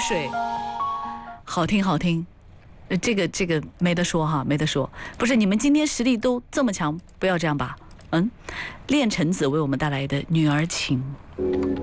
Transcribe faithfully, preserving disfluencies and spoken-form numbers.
水，好听好听。呃，这个这个没得说哈，没得说。不是你们今天实力都这么强，不要这样吧？嗯，练臣子为我们带来的《女儿情》。